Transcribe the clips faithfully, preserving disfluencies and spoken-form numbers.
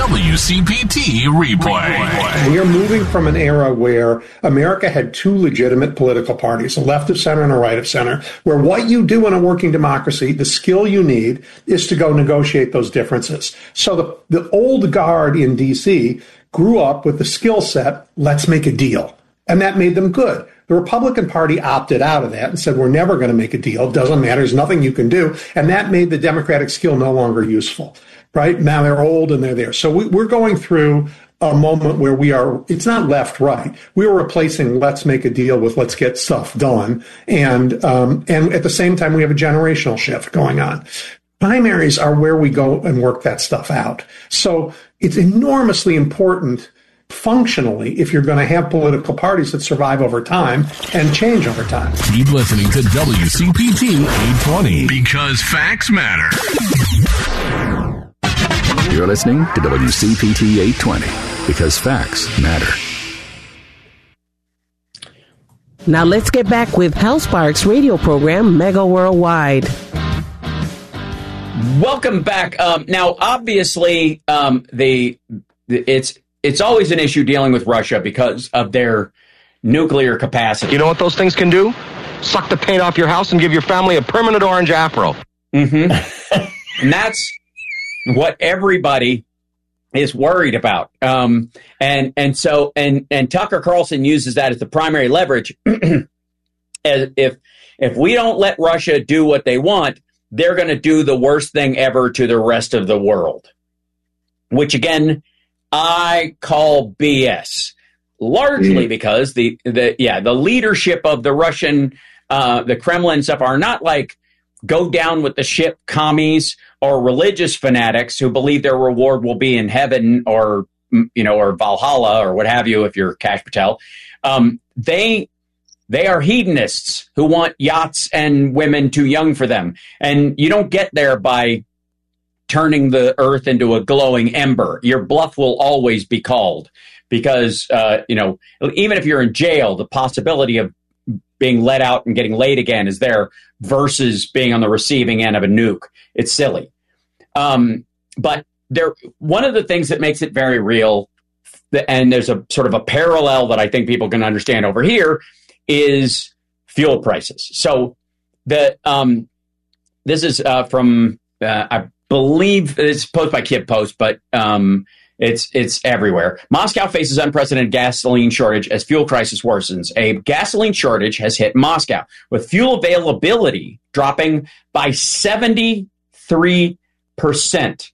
W C P T replay. And you're moving from an era where America had two legitimate political parties, a left of center and a right of center, where what you do in a working democracy, the skill you need is to go negotiate those differences. So the, the old guard in D C grew up with the skill set, let's make a deal. And that made them good. The Republican Party opted out of that and said, we're never going to make a deal. Doesn't matter. There's nothing you can do. And that made the Democratic skill no longer useful, right? Now they're old and they're there. So we, we're going through a moment where we are, it's not left, right. We are replacing let's make a deal with let's get stuff done. And, um, and at the same time, we have a generational shift going on. Primaries are where we go and work that stuff out. So it's enormously important functionally if you're going to have political parties that survive over time and change over time. Keep listening to W C P T eight twenty because facts matter. You're listening to W C P T eight twenty because facts matter. Now let's get back with Hal Sparks' radio program, Mega Worldwide. Welcome back. Um, now, obviously, um, the it's it's always an issue dealing with Russia because of their nuclear capacity. You know what those things can do? Suck the paint off your house and give your family a permanent orange afro. Mm-hmm. And that's what everybody is worried about. Um, and and so and and Tucker Carlson uses that as the primary leverage. As if if we don't let Russia do what they want, they're going to do the worst thing ever to the rest of the world, which again, I call B S, largely mm. because the, the, yeah, the leadership of the Russian, uh, the Kremlin stuff are not like go down with the ship commies or religious fanatics who believe their reward will be in heaven or, you know, or Valhalla or what have you, if you're Kash Patel. Um, they, They are hedonists who want yachts and women too young for them. And you don't get there by turning the earth into a glowing ember. Your bluff will always be called because, uh, you know, even if you're in jail, the possibility of being let out and getting laid again is there versus being on the receiving end of a nuke. It's silly. Um, but there, one of the things that makes it very real, and there's a sort of a parallel that I think people can understand over here, is fuel prices. So the um, this is uh, from uh, I believe it's posted by Kip Post, but um, it's it's everywhere. Moscow faces unprecedented gasoline shortage as fuel crisis worsens. A gasoline shortage has hit Moscow, with fuel availability dropping by seventy-three percent.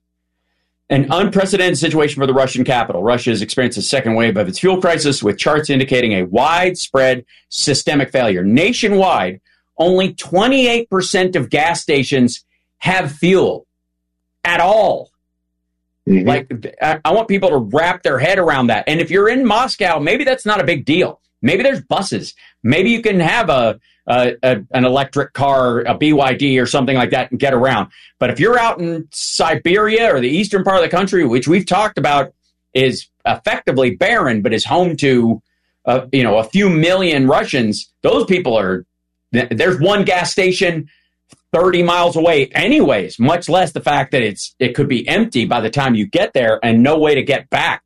An unprecedented situation for the Russian capital. Russia has experienced a second wave of its fuel crisis, with charts indicating a widespread systemic failure. Nationwide, only twenty-eight percent of gas stations have fuel at all. Mm-hmm. Like, I, I want people to wrap their head around that. And if you're in Moscow, maybe that's not a big deal. Maybe there's buses. Maybe you can have a, a, a an electric car, a B Y D or something like that and get around. But if you're out in Siberia or the eastern part of the country, which we've talked about is effectively barren, but is home to, uh, you know, a few million Russians, those people are, there's one gas station thirty miles away anyways, much less the fact that it's it could be empty by the time you get there and no way to get back.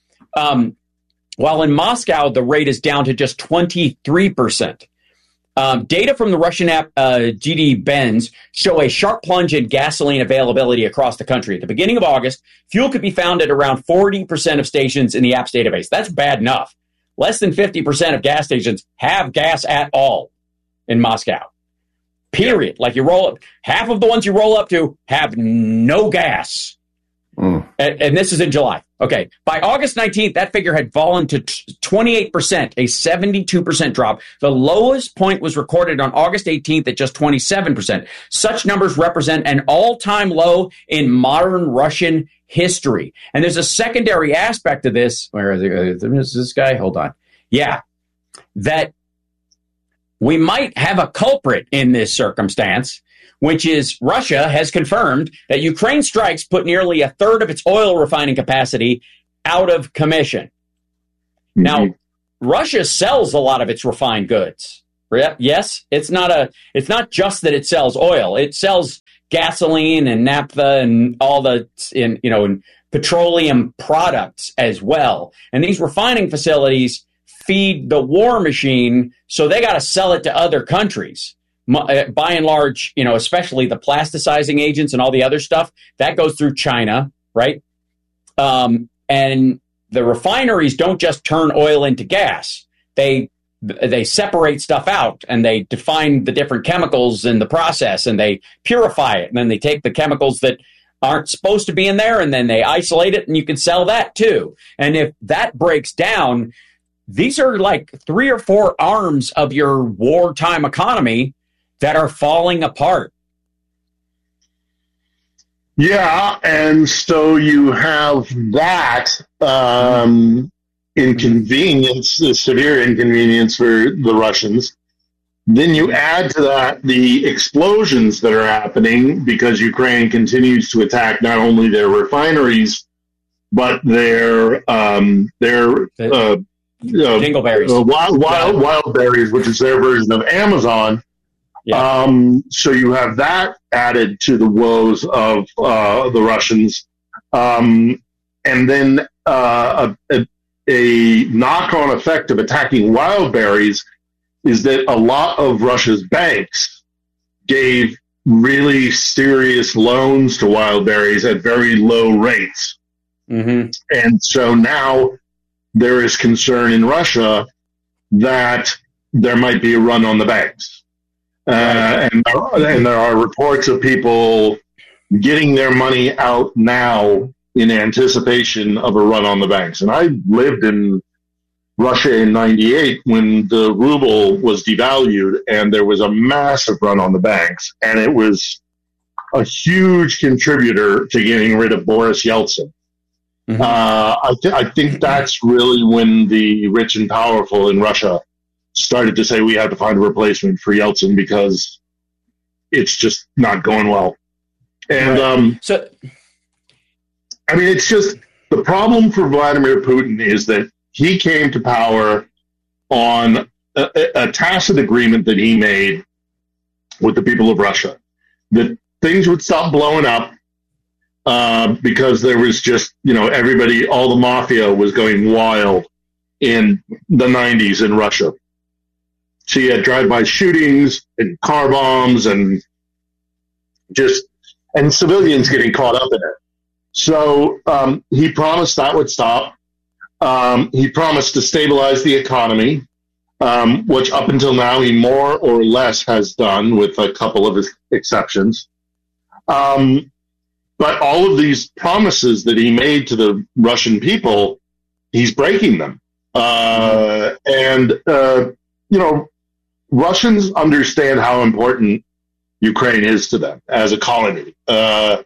Um, while in Moscow, the rate is down to just twenty-three percent. Um, data from the Russian app uh, G D Benz show a sharp plunge in gasoline availability across the country. At the beginning of August, fuel could be found at around forty percent of stations in the app's database. That's bad enough. Less than fifty percent of gas stations have gas at all in Moscow. Period. Like you roll up, half of the ones you roll up to have no gas. Mm. And, and this is in July. Okay. By August nineteenth, that figure had fallen to twenty-eight percent, a seventy-two percent drop. The lowest point was recorded on August eighteenth at just twenty-seven percent. Such numbers represent an all-time low in modern Russian history. And there's a secondary aspect to this. Where is this guy? Hold on. Yeah. That we might have a culprit in this circumstance, which is Russia has confirmed that Ukraine's strikes put nearly a third of its oil refining capacity out of commission. Mm-hmm. Now, Russia sells a lot of its refined goods. Yes, it's not a. It's not just that it sells oil. It sells gasoline and naphtha and all the, in, you know, and petroleum products as well. And these refining facilities feed the war machine, so they got to sell it to other countries. By and large, you know, especially the plasticizing agents and all the other stuff, that goes through China, right? Um, and the refineries don't just turn oil into gas. They they separate stuff out, and they define the different chemicals in the process, and they purify it. And then they take the chemicals that aren't supposed to be in there, and then they isolate it, and you can sell that too. And if that breaks down, these are like three or four arms of your wartime economy that are falling apart. Yeah, and so you have that um, inconvenience, the severe inconvenience for the Russians. Then you add to that the explosions that are happening because Ukraine continues to attack not only their refineries, but their um, their uh, uh, dingleberries, uh, wild, wild, wild berries, which is their version of Amazon. Yeah. Um, so you have that added to the woes of uh, the Russians. Um, and then uh, a, a knock-on effect of attacking wild berries is that a lot of Russia's banks gave really serious loans to wild berries at very low rates. Mm-hmm. And so now there is concern in Russia that there might be a run on the banks. Uh, and, and there are reports of people getting their money out now in anticipation of a run on the banks. And I lived in Russia in ninety-eight when the ruble was devalued and there was a massive run on the banks. And it was a huge contributor to getting rid of Boris Yeltsin. Mm-hmm. Uh, I, th- I think that's really when the rich and powerful in Russia started to say we have to find a replacement for Yeltsin because it's just not going well. And right. um, so, I mean, it's just the problem for Vladimir Putin is that he came to power on a, a tacit agreement that he made with the people of Russia that things would stop blowing up uh, because there was just, you know, everybody, all the mafia was going wild in the nineties in Russia. So you had drive-by shootings and car bombs and just, and civilians getting caught up in it. So um, he promised that would stop. Um, he promised to stabilize the economy, um, which up until now he more or less has done with a couple of his exceptions. Um, but all of these promises that he made to the Russian people, he's breaking them. Uh, and, uh, you know, Russians understand how important Ukraine is to them as a colony. Uh,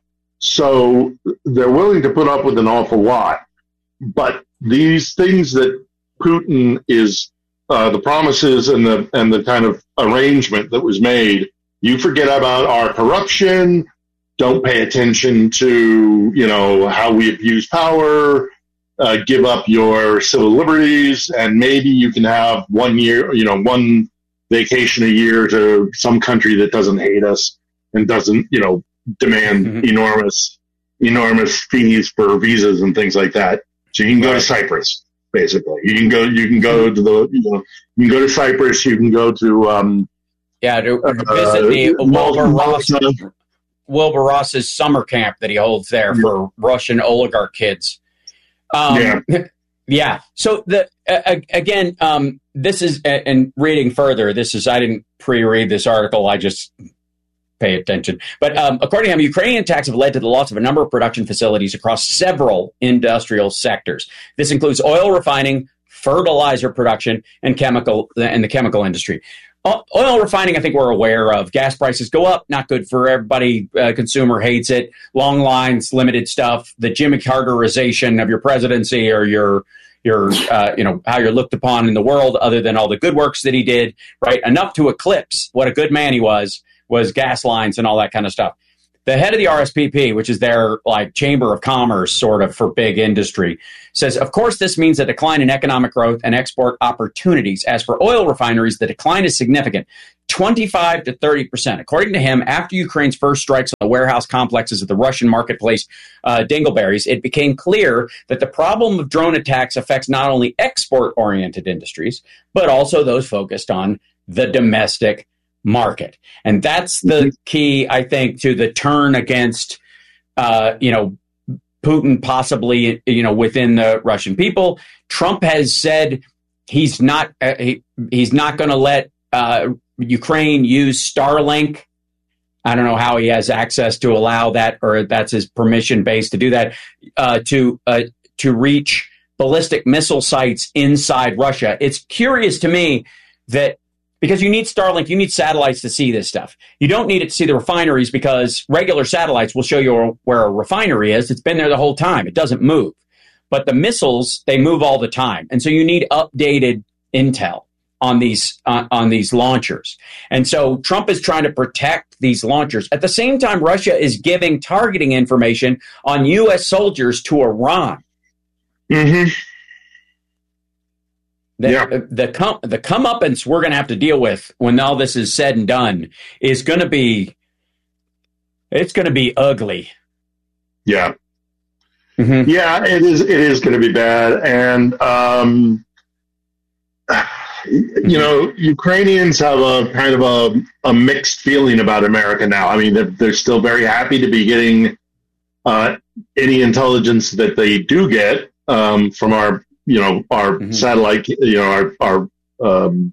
so they're willing to put up with an awful lot. But these things that Putin is, uh, the promises and the, and the kind of arrangement that was made, you forget about our corruption, don't pay attention to, you know, how we abuse power, uh, give up your civil liberties, and maybe you can have one year, you know, one vacation a year to some country that doesn't hate us and doesn't, you know, demand mm-hmm. enormous, enormous fees for visas and things like that. So you can go to Cyprus, basically. You can go, you can go to the, you know, you can go to Cyprus. You can go to, um, yeah, to, to visit the uh, Wilbur Ross, Wilbur Ross's summer camp that he holds there yeah. for Russian oligarch kids. Um, yeah. Yeah. So the uh, again, um, this is, uh, and reading further, this is, I didn't pre-read this article. I just pay attention. But um, according to him, Ukrainian attacks have led to the loss of a number of production facilities across several industrial sectors. This includes oil refining, fertilizer production, and chemical and the chemical industry. Oil refining, I think we're aware of. Gas prices go up, not good for everybody. Uh, consumer hates it. Long lines, limited stuff. The Jimmy Carterization of your presidency or your your uh, you know how you're looked upon in the world, other than all the good works that he did, right? Enough to eclipse what a good man he was was gas lines and all that kind of stuff. the head of the R S P P, which is their like chamber of commerce sort of for big industry, says, of course, this means a decline in economic growth and export opportunities. As for oil refineries, the decline is significant, twenty-five to thirty percent. According to him, after Ukraine's first strikes on the warehouse complexes of the Russian marketplace, uh, Dingleberries, it became clear that the problem of drone attacks affects not only export-oriented industries, but also those focused on the domestic market. And that's the key, I think, to the turn against, uh, you know, Putin possibly, you know, within the Russian people. Trump has said he's not uh, he, he's not going to let uh, Ukraine use Starlink. I don't know how he has access to allow that, or that's his permission base to do that, uh, to uh, to reach ballistic missile sites inside Russia. It's curious to me that because you need Starlink, you need satellites to see this stuff. You don't need it to see the refineries because regular satellites will show you where a refinery is. It's been there the whole time. It doesn't move. But the missiles, they move all the time. And so you need updated intel on these uh, on these launchers. And so Trump is trying to protect these launchers. At the same time, Russia is giving targeting information on U S soldiers to Iran. Mm-hmm. The, yeah. the, the, come, the comeuppance we're going to have to deal with when all this is said and done is going to be, it's going to be ugly. Yeah. Mm-hmm. Yeah, it is, it is going to be bad. And, um, you know, Ukrainians have a kind of a, a mixed feeling about America now. I mean, they're, they're still very happy to be getting uh, any intelligence that they do get um, from our, you know, our mm-hmm. satellite, you know, our, our, um,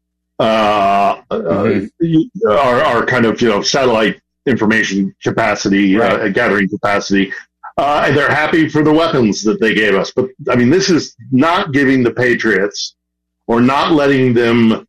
uh, mm-hmm. uh, our, our kind of, you know, satellite information capacity, right. uh, gathering capacity. Uh, and they're happy for the weapons that they gave us. But, I mean, this is not giving the Patriots or not letting them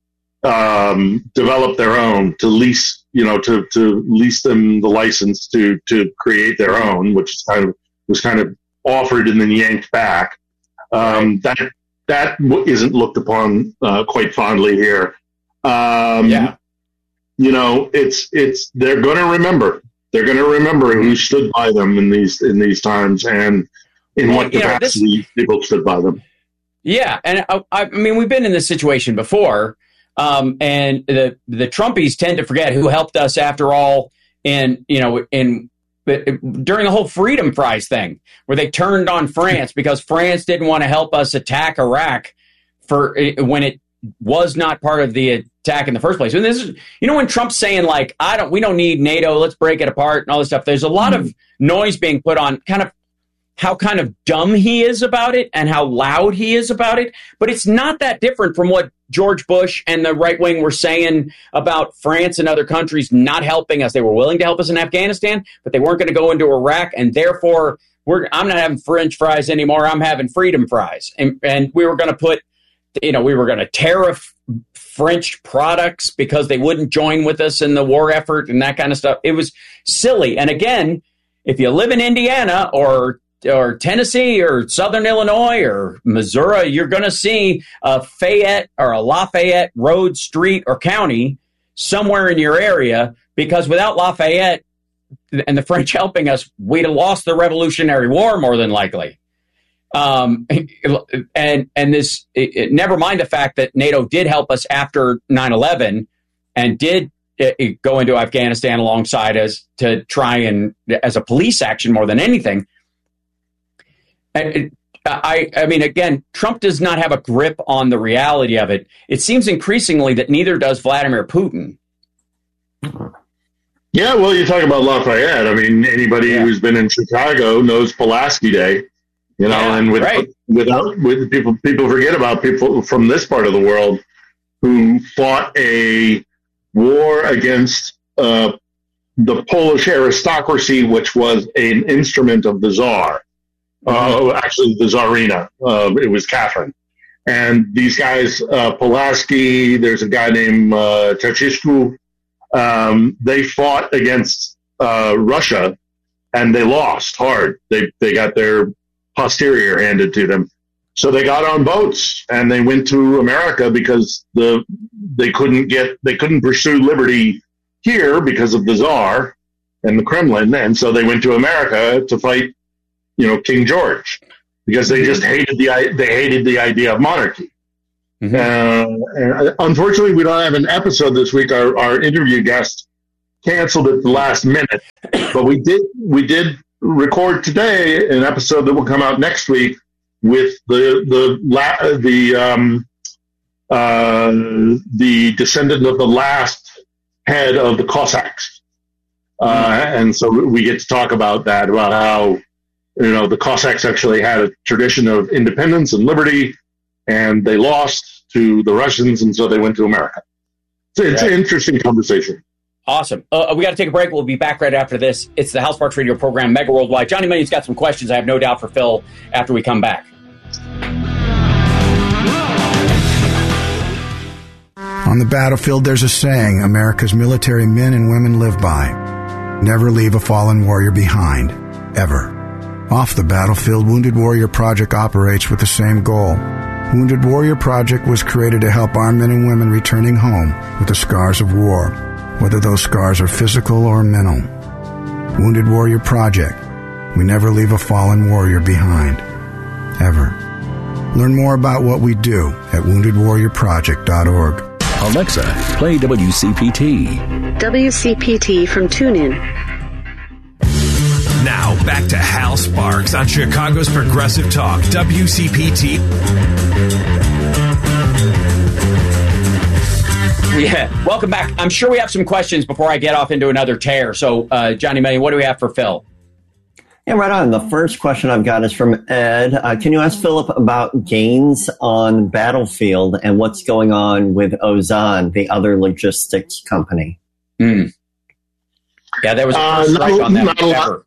um, develop their own to lease, you know, to, to lease them the license to, to create their own, which is kind of, was kind of offered and then yanked back. Um, that that isn't looked upon uh, quite fondly here. Um, yeah, you know, it's it's they're going to remember. They're going to remember who stood by them in these in these times and in well, what capacity know, this, people stood by them. Yeah, and I, I mean, we've been in this situation before, um, and the the Trumpies tend to forget who helped us after all. In you know in. during the whole Freedom Prize thing, where they turned on France because France didn't want to help us attack Iraq for when it was not part of the attack in the first place. And this is, you know, when Trump's saying like, "I don't, we don't need NATO, let's break it apart," and all this stuff. There's a lot mm-hmm. of noise being put on, kind of how kind of dumb he is about it and how loud he is about it. But it's not that different from what George Bush and the right wing were saying about France and other countries not helping us. They were willing to help us in Afghanistan, but they weren't going to go into Iraq. And therefore, we're, I'm not having French fries anymore. I'm having freedom fries. And, and we were going to put, you know, we were going to tariff French products because they wouldn't join with us in the war effort and that kind of stuff. It was silly. And again, if you live in Indiana or or Tennessee or Southern Illinois or Missouri, you're going to see a Fayette or a Lafayette road, street, or county somewhere in your area, because without Lafayette and the French helping us, we'd have lost the Revolutionary War more than likely. Um, and and this, it, it, never mind the fact that NATO did help us after nine eleven and did it, it go into Afghanistan alongside us to try and, as a police action more than anything. I, I mean, again, Trump does not have a grip on the reality of it. It seems increasingly that neither does Vladimir Putin. Yeah, well, you talk about Lafayette. I mean, anybody yeah. who's been in Chicago knows Pulaski Day, you know, yeah, and with, right. without with people, people forget about people from this part of the world who fought a war against uh, the Polish aristocracy, which was an instrument of the Tsar. Uh, actually, the Tsarina. Uh, it was Catherine. And these guys, uh, Pulaski, there's a guy named uh, Ceausescu, um, they fought against uh, Russia, and they lost hard. They they got their posterior handed to them. So they got on boats, and they went to America because the they couldn't get they couldn't pursue liberty here because of the Tsar. and the Kremlin. And so they went to America to fight, you know, King George, because they just hated the they hated the idea of monarchy. Mm-hmm. Uh, and unfortunately, we don't have an episode this week. Our, our interview guest canceled at the last minute, but we did we did record today an episode that will come out next week with the the la- the um, uh, the descendant of the last head of the Cossacks, uh, and so we get to talk about that, about how, you know, the Cossacks actually had a tradition of independence and liberty, and they lost to the Russians, and so they went to America. So it's right. An interesting conversation. Awesome. Uh, we got to take a break. We'll be back right after this. It's the Hal Sparks Radio program, Mega Worldwide. Johnny Money's got some questions, I have no doubt, for Phil after we come back. On the battlefield, there's a saying America's military men and women live by. Never leave a fallen warrior behind, ever. Off the battlefield, Wounded Warrior Project operates with the same goal. Wounded Warrior Project was created to help our men and women returning home with the scars of war, whether those scars are physical or mental. Wounded Warrior Project. We never leave a fallen warrior behind, ever. Learn more about what we do at wounded warrior project dot org. Alexa, play W C P T. W C P T from TuneIn. Now, back to Hal Sparks on Chicago's Progressive Talk, W C P T. Yeah, welcome back. I'm sure we have some questions before I get off into another tear. So, uh, Johnny Money, what do we have for Phil? Yeah, right on. The first question I've got is from Ed. Uh, can you ask Philip about gains on Battlefield and what's going on with Ozan, the other logistics company? Mm. Yeah, there was a uh, strike not, on them. Not a, lot,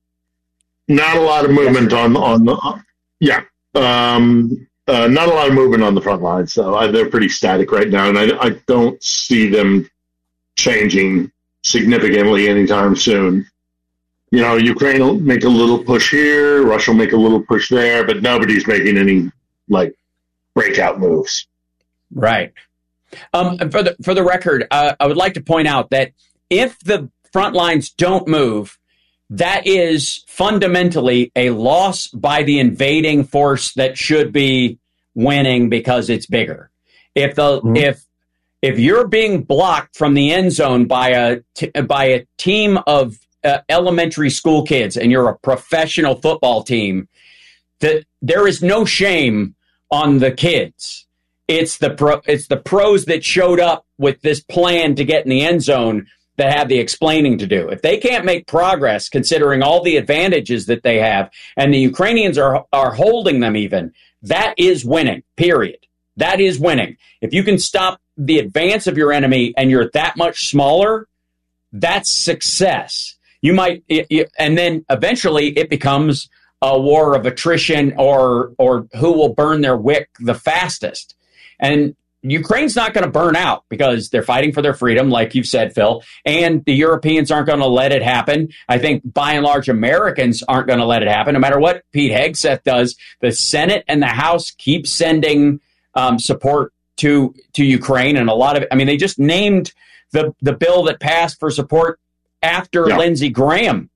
not a lot of movement on, on the, uh, yeah. Um, uh, not a lot of movement on the front lines, so uh, they're pretty static right now, and I, I don't see them changing significantly anytime soon. You know, Ukraine will make a little push here, Russia will make a little push there, but nobody's making any, like, breakout moves. Right. Um, for the for the record, uh, I would like to point out that if the front lines don't move, that is fundamentally a loss by the invading force that should be winning because it's bigger. If the mm-hmm. if if you're being blocked from the end zone by a t- by a team of Uh, elementary school kids, and you're a professional football team, that there is no shame on the kids. It's the pro, it's the pros that showed up with this plan to get in the end zone that have the explaining to do. If they can't make progress, considering all the advantages that they have, and the Ukrainians are are holding them even, that is winning, period. That is winning. If you can stop the advance of your enemy and you're that much smaller, that's success. You might, and then eventually it becomes a war of attrition or or who will burn their wick the fastest. And Ukraine's not going to burn out because they're fighting for their freedom, like you've said, Phil, and the Europeans aren't going to let it happen. I think by and large Americans aren't going to let it happen. No matter what Pete Hegseth does, the Senate and the House keep sending um, support to to Ukraine, and a lot of, I mean, they just named the the bill that passed for support after yeah. Lindsey Graham.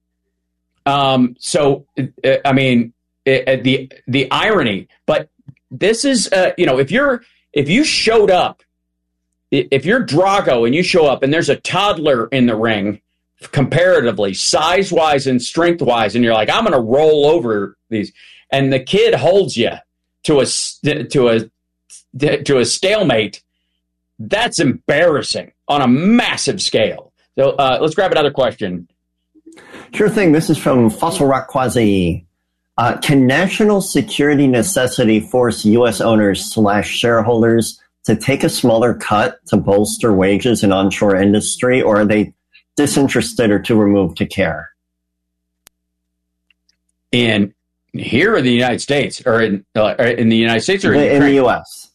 Um, so, uh, I mean, uh, the the irony, but this is, uh, you know, if you're, if you showed up, if you're Drago and you show up and there's a toddler in the ring, comparatively, size-wise and strength-wise, and you're like, I'm going to roll over these, and the kid holds you to a, to a, to a stalemate, that's embarrassing on a massive scale. So uh, let's grab another question. Sure thing. This is from Fossil Rock Quasi. Uh, can national security necessity force U S owners slash shareholders to take a smaller cut to bolster wages in onshore industry, or are they disinterested or too removed to care? In here in the United States, or in uh, in the United States, or in, in the U S?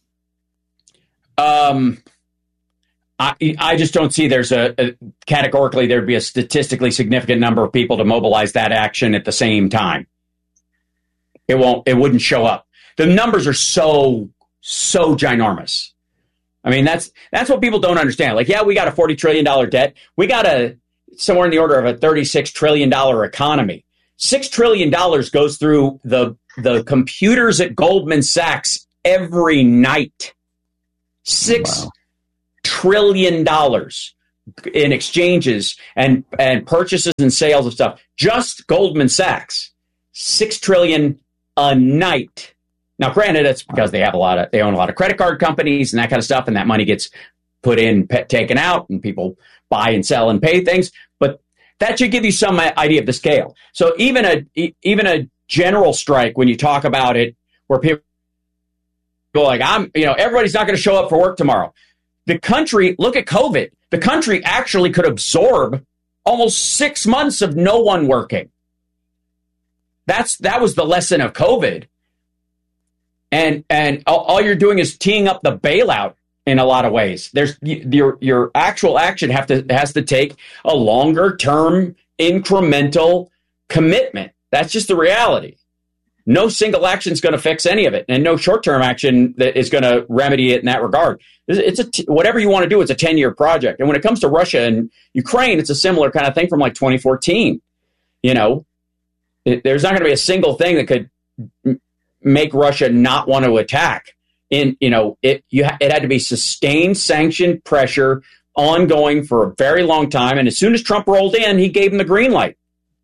Um. I, I just don't see there's a, a categorically there'd be a statistically significant number of people to mobilize that action at the same time. It won't, it wouldn't show up. The numbers are so, so ginormous. I mean, that's, that's what people don't understand. Like, yeah, we got a forty trillion dollars debt. We got a, somewhere in the order of a thirty-six trillion dollars economy. Six trillion dollars goes through the the computers at Goldman Sachs every night. Six wow. trillion dollars in exchanges and, and purchases and sales of stuff. Just Goldman Sachs. Six trillion dollars a night. Now, granted, it's because they have a lot of, they own a lot of credit card companies and that kind of stuff, and that money gets put in, pe- taken out, and people buy and sell and pay things. But that should give you some idea of the scale. So even a even a general strike, when you talk about it, where people go like, "I'm," you know, everybody's not going to show up for work tomorrow. The country, look at COVID. The country actually could absorb almost six months of no one working. That's that was the lesson of COVID. And and all, all you're doing is teeing up the bailout in a lot of ways. There's your your actual action have to has to take a longer term incremental commitment. That's just the reality. No single action is going to fix any of it, and no short term action that is going to remedy it in that regard. It's a t- whatever you want to do. It's a ten year project. And when it comes to Russia and Ukraine, it's a similar kind of thing from like twenty fourteen. You know, it, there's not going to be a single thing that could m- make Russia not want to attack. In you know, it you ha- it had to be sustained sanctioned pressure, ongoing for a very long time. And as soon as Trump rolled in, he gave him the green light.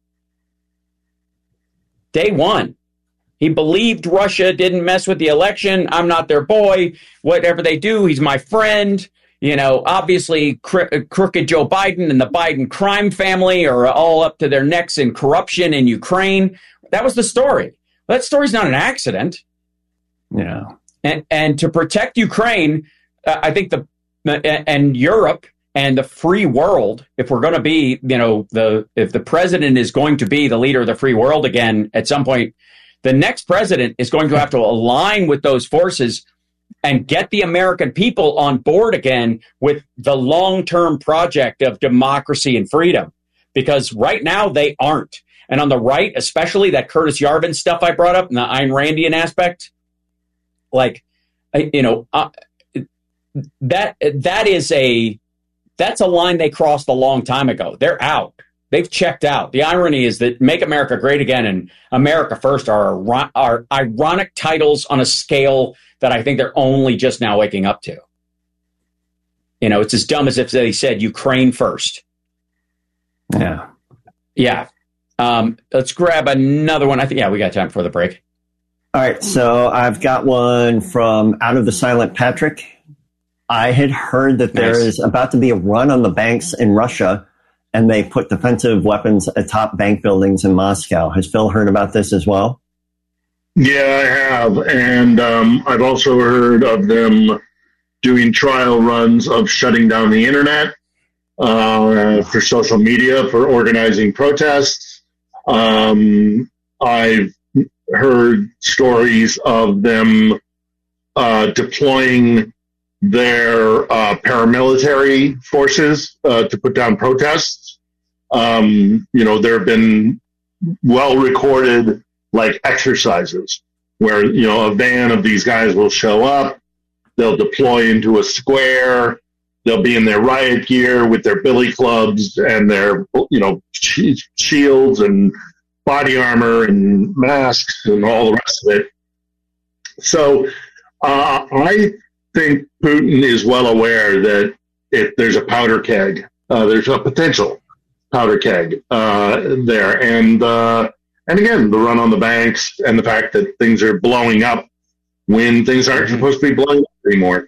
Day one, he believed Russia didn't mess with the election. I'm not their boy. Whatever they do, he's my friend. You know, obviously, cro- crooked Joe Biden and the Biden crime family are all up to their necks in corruption in Ukraine. That was the story. That story's not an accident. Yeah. And and to protect Ukraine, uh, I think the and Europe and the free world, if we're going to be, you know, the if the president is going to be the leader of the free world again at some point, the next president is going to have to align with those forces and get the American people on board again with the long-term project of democracy and freedom. Because right now they aren't. And on the right, especially that Curtis Yarvin stuff I brought up and the Ayn Randian aspect, like, you know, uh, that that is a that's a line they crossed a long time ago. They're out. They've checked out. The irony is that Make America Great Again and America First are, are ironic titles on a scale that I think they're only just now waking up to. You know, it's as dumb as if they said Ukraine first. Yeah. Yeah. Um, let's grab another one. I think, yeah, we got time for the break. All right. So I've got one from Out of the Silent Patrick. I had heard that there nice. is about to be a run on the banks in Russia, and they put defensive weapons atop bank buildings in Moscow. Has Phil heard about this as well? Yeah, I have. And um, I've also heard of them doing trial runs of shutting down the internet uh, for social media, for organizing protests. Um, I've heard stories of them uh, deploying their uh, paramilitary forces uh, to put down protests. Um, you know, there have been well-recorded, like, exercises where, you know, a van of these guys will show up, they'll deploy into a square, they'll be in their riot gear with their billy clubs and their, you know, sh- shields and body armor and masks and all the rest of it. So uh, I think Putin is well aware that if there's a powder keg, uh, there's a potential powder keg uh, there. And uh, and again, the run on the banks and the fact that things are blowing up when things aren't supposed to be blowing up anymore.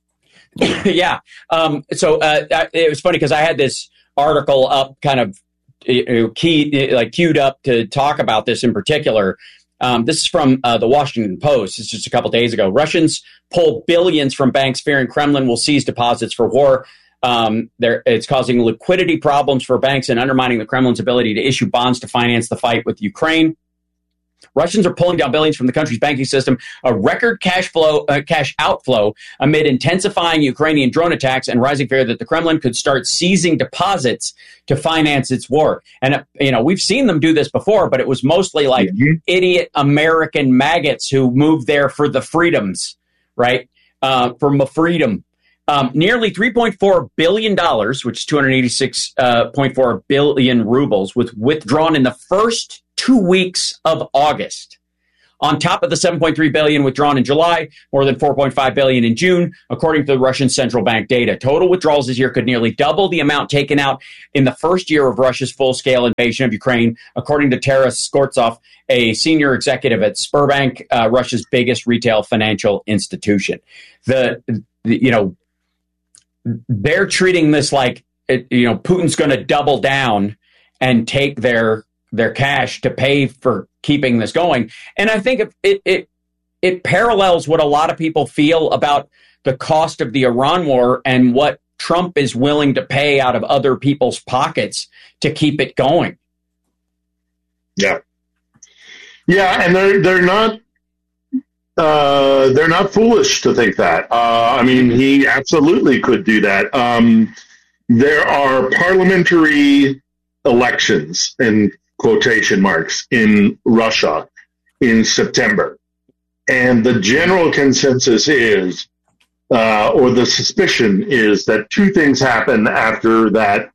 Yeah. Um, so uh, it was funny because I had this article up kind of key, like queued up to talk about this in particular. Um, this is from uh, the Washington Post. It's just a couple days ago. Russians pull billions from banks, fearing Kremlin will seize deposits for war. Um, it's causing liquidity problems for banks and undermining the Kremlin's ability to issue bonds to finance the fight with Ukraine. Russians are pulling down billions from the country's banking system, a record cash flow, uh, cash outflow amid intensifying Ukrainian drone attacks and rising fear that the Kremlin could start seizing deposits to finance its war. And, uh, you know, we've seen them do this before, but it was mostly like mm-hmm. idiot American maggots who moved there for the freedoms, right? Uh, for freedom. Um, nearly three point four billion dollars, which is two hundred eighty-six point four billion rubles, was withdrawn in the first two weeks of August. On top of the seven point three billion dollars withdrawn in July, more than four point five billion dollars in June, according to the Russian central bank data. Total withdrawals this year could nearly double the amount taken out in the first year of Russia's full-scale invasion of Ukraine, according to Taras Skvortsov, a senior executive at Sberbank, uh, Russia's biggest retail financial institution. The, the you know, they're treating this like, you know, Putin's going to double down and take their their cash to pay for keeping this going. And I think it, it it parallels what a lot of people feel about the cost of the Iran war and what Trump is willing to pay out of other people's pockets to keep it going. Yeah. Yeah, and they're they're not uh, they're not foolish to think that. Uh, I mean, he absolutely could do that. Um, there are parliamentary elections in quotation marks in Russia in September, and the general consensus is, uh, or the suspicion is, that two things happen after that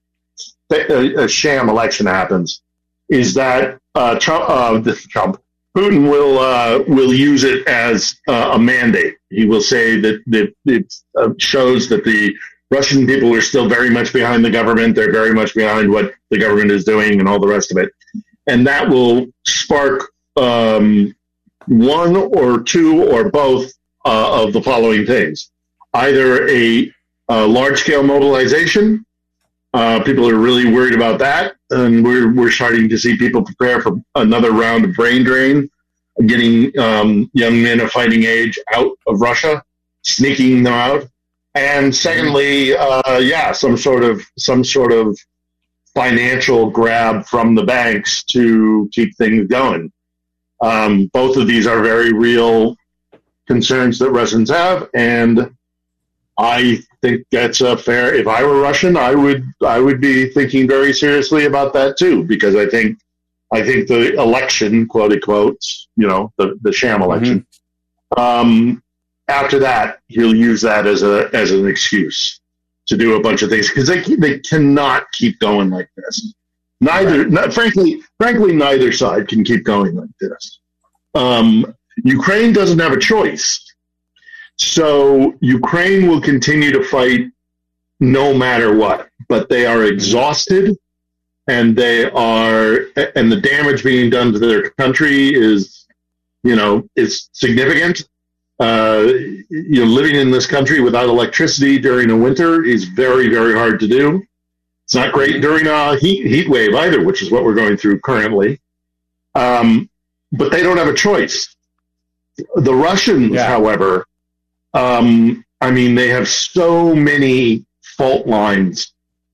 a, a sham election happens. Is that uh, Trump, uh, this Trump, Putin will uh, will use it as uh, a mandate. He will say that, that it uh, shows that the Russian people are still very much behind the government. They're very much behind what the government is doing and all the rest of it. And that will spark um, one or two or both uh, of the following things. Either a, a large-scale mobilization. Uh, people are really worried about that. And we're we're starting to see people prepare for another round of brain drain, getting um, young men of fighting age out of Russia, sneaking them out. And secondly, uh, yeah, some sort of some sort of financial grab from the banks to keep things going. Um, both of these are very real concerns that Russians have, and I think that's a fair. If I were Russian, I would I would be thinking very seriously about that too, because I think I think the election, quote unquote, you know, the the sham election. Mm-hmm. Um, After that, he'll use that as a as an excuse to do a bunch of things, because they they cannot keep going like this. Neither, right. not, frankly, frankly, neither side can keep going like this. Um, Ukraine doesn't have a choice, so Ukraine will continue to fight no matter what. But they are exhausted, and they are, and the damage being done to their country is, you know, is significant. Uh, you know, living in this country without electricity during a winter is very, very hard to do. It's not great during a heat heat wave either, which is what we're going through currently. Um, but they don't have a choice. The Russians, yeah. however, um, I mean, they have so many fault lines,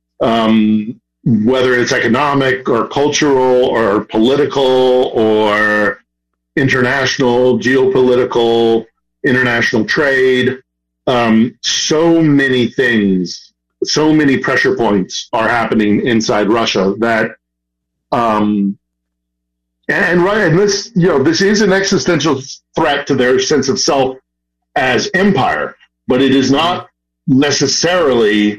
um, whether it's economic or cultural or political or international, geopolitical, international trade, um, so many things, so many pressure points are happening inside Russia that, um, and, and right, and this, you know, this is an existential threat to their sense of self as empire, but it is not necessarily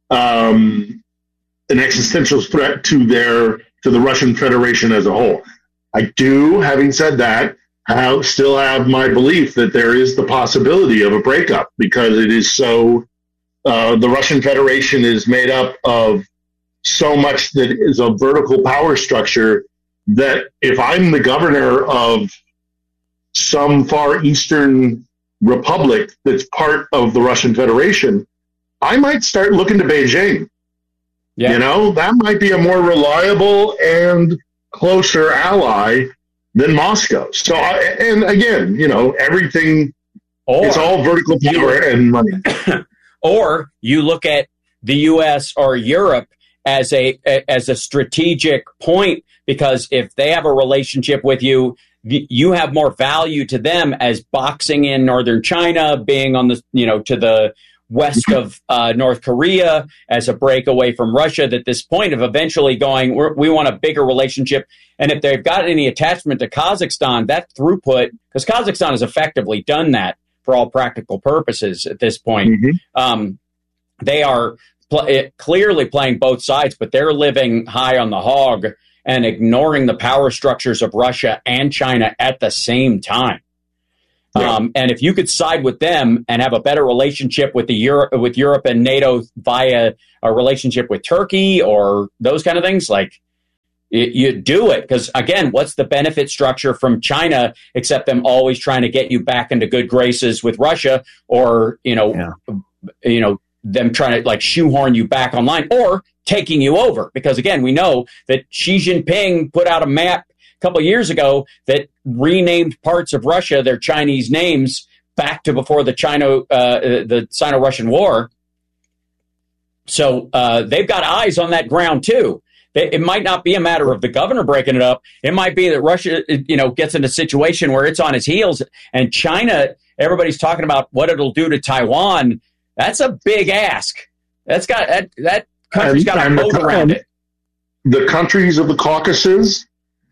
um, an existential threat to their to the Russian Federation as a whole. I do, having said that, I still have my belief that there is the possibility of a breakup, because it is so, uh, the Russian Federation is made up of so much that is a vertical power structure that if I'm the governor of some Far Eastern republic that's part of the Russian Federation, I might start looking to Beijing. Yeah. You know, that might be a more reliable and closer ally than Moscow. So, I, and again, you know, everything, or, it's all vertical power and money. Or you look at the U S or Europe as a as a strategic point, because if they have a relationship with you, you have more value to them as boxing in northern China, being on the, you know, to the west of uh, North Korea as a breakaway from Russia, that this point of eventually going, we're, we want a bigger relationship. And if they've got any attachment to Kazakhstan, that throughput, because Kazakhstan has effectively done that for all practical purposes at this point. Mm-hmm. Um, they are pl- clearly playing both sides, but they're living high on the hog and ignoring the power structures of Russia and China at the same time. Yeah. Um, and if you could side with them and have a better relationship with the Europe, with Europe and NATO via a relationship with Turkey or those kind of things, like you, you do it. Because again, what's the benefit structure from China except them always trying to get you back into good graces with Russia, or you know, yeah. you know, them trying to like shoehorn you back online or taking you over? Because again, we know that Xi Jinping put out a map couple of years ago that renamed parts of Russia, their Chinese names, back to before the China, uh, the Sino-Russian War. So uh, they've got eyes on that ground too. They, it might not be a matter of the governor breaking it up. It might be that Russia, you know, gets in a situation where it's on its heels, and China. Everybody's talking about what it'll do to Taiwan. That's a big ask. That's got that. That country's got a moat around it. The countries of the Caucasus.